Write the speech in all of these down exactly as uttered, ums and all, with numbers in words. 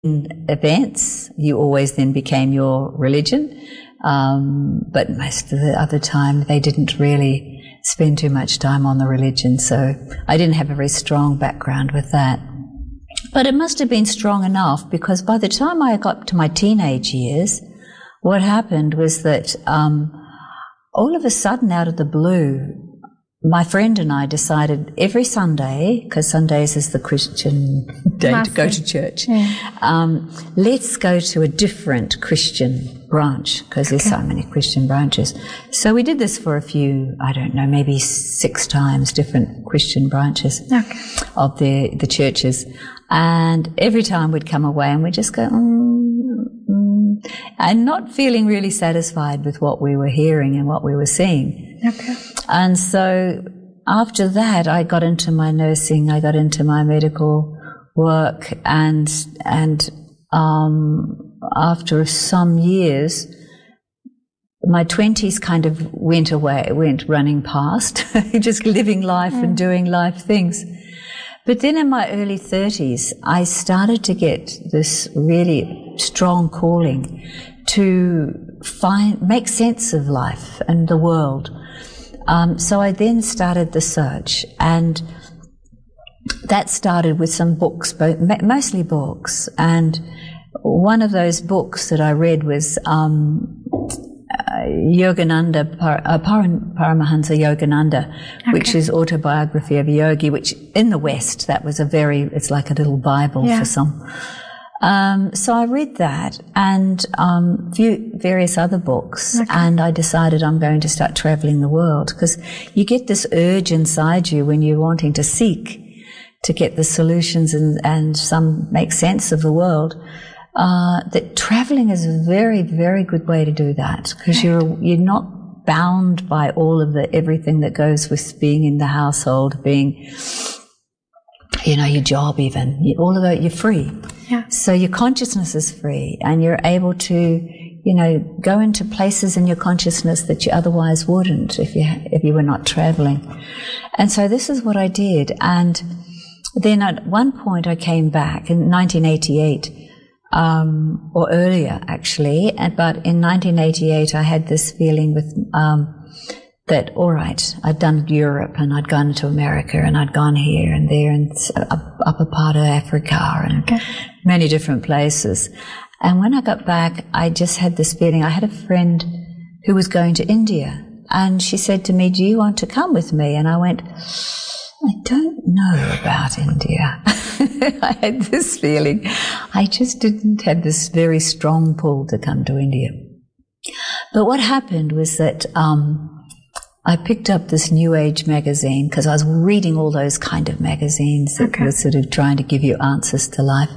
events, you always then became your religion. Um, but most of the other time, they didn't really spend too much time on the religion. So I didn't have a very strong background with that. But it must have been strong enough, because by the time I got to my teenage years, what happened was that um, all of a sudden, out of the blue, my friend and I decided every Sunday, because Sundays is the Christian day Massive. to go to church, yeah. um, let's go to a different Christian branch, because okay. there's so many Christian branches. So we did this for a few, I don't know, maybe six times, different Christian branches okay. of the, the churches. And every time we'd come away and we'd just go, mm, mm, and not feeling really satisfied with what we were hearing and what we were seeing. Okay. And so after that, I got into my nursing, I got into my medical work, and and um, after some years, my twenties kind of went away, went running past, just living life mm. and doing life things. But then in my early thirties, I started to get this really strong calling to find, make sense of life and the world. Um, so I then started the search, and that started with some books, both, mostly books. And one of those books that I read was um, uh, Yogananda, Par- uh, Param- Paramahansa Yogananda, okay. which is autobiography of a yogi, which in the West, that was a very, it's like a little Bible yeah. for some. Um, so I read that and um, few, various other books, okay. and I decided I'm going to start traveling the world, because you get this urge inside you when you're wanting to seek to get the solutions and, and some make sense of the world. Uh, that traveling is a very, very good way to do that, because you're you're not bound by all of the everything that goes with being in the household, being, you know, your job even. You, all of that, you're free. Yeah. So your consciousness is free, and you're able to, you know, go into places in your consciousness that you otherwise wouldn't if you if you were not traveling. And so this is what I did. And then at one point I came back in nineteen eighty-eight. Um, or earlier, actually. But in nineteen eighty-eight, I had this feeling with um, that, all right, I'd done Europe and I'd gone to America and I'd gone here and there and up, upper part of Africa and okay. many different places. And when I got back, I just had this feeling. I had a friend who was going to India, and she said to me, do you want to come with me? And I went, I don't know about India. I had this feeling. I just didn't have this very strong pull to come to India. But what happened was that um, I picked up this New Age magazine, because I was reading all those kind of magazines that okay. were sort of trying to give you answers to life.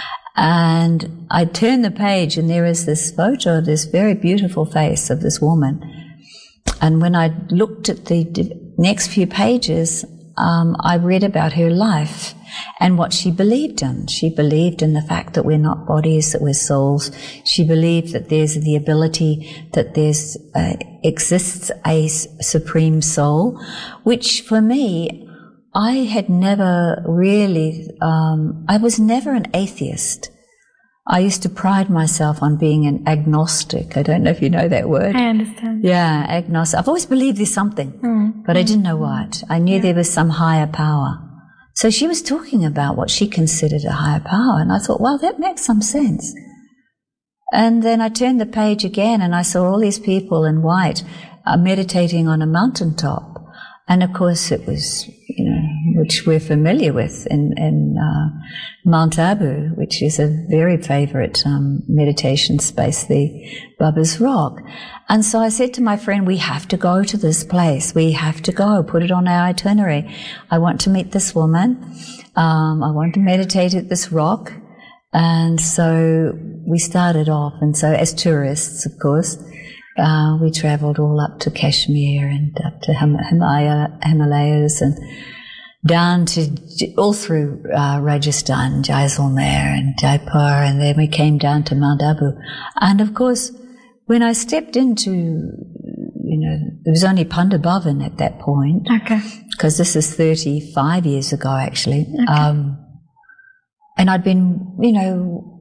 And I turned the page, and there is this photo of this very beautiful face of this woman. And when I looked at the next few pages, Um, I read about her life and what she believed in. She believed in the fact that we're not bodies, that we're souls. She believed that there's the ability, that there's uh, exists a supreme soul, which for me, I had never really, um, I was never an atheist. I used to pride myself on being an agnostic. I don't know if you know that word. I understand. Yeah, agnostic. I've always believed there's something, mm. but I didn't know what. I knew yeah. there was some higher power. So she was talking about what she considered a higher power, and I thought, well, that makes some sense. And then I turned the page again, and I saw all these people in white uh, meditating on a mountaintop. And of course it was, you know, which we're familiar with in, in uh, Mount Abu, which is a very favourite um, meditation space, the Baba's Rock. And so I said to my friend, we have to go to this place. We have to go, put it on our itinerary. I want to meet this woman. Um, I want to meditate at this rock. And so we started off. And so as tourists, of course, Uh, we travelled all up to Kashmir and up to Him- Himalaya, Himalayas and down to all through uh, Rajasthan, Jaisalmer and Jaipur, and then we came down to Mount Abu. And of course, when I stepped into, you know, there was only Pandit Bhavan at that point. Okay. Because this is thirty-five years ago, actually. Okay. Um, and I'd been, you know,